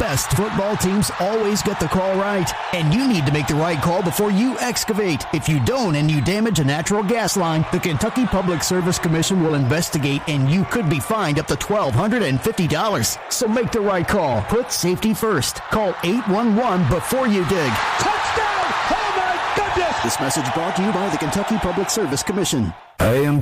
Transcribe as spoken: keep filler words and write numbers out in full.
best football teams always get the call right, and you need to make the right call before you excavate. If you don't and you damage a natural gas line, the Kentucky Public Service Commission will investigate, and you could be fined up to twelve hundred fifty dollars. So make the right call. Put safety first. Call eight one one before you dig. Touchdown! Oh, my goodness! This message brought to you by the Kentucky Public Service Commission. I am